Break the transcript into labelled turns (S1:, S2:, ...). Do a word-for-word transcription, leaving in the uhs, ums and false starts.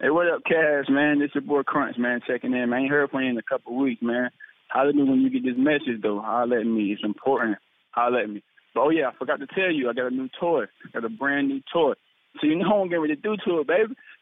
S1: Hey, what up, Cass, man? This your boy Crunch, man, checking in, man. I ain't heard from you in a couple of weeks, man. Holler at me when you get this message, though. Holler at me. It's important. Holler at me. But, oh, yeah, I forgot to tell you, I got a new toy. I got a brand new toy. So you know what I'm getting ready to do to it, baby.